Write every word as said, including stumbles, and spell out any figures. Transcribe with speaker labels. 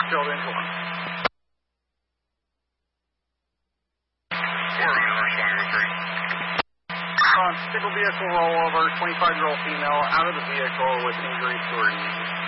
Speaker 1: Filled in for. Uh, single vehicle rollover, twenty-five-year-old female out of the vehicle with injuries to her knees.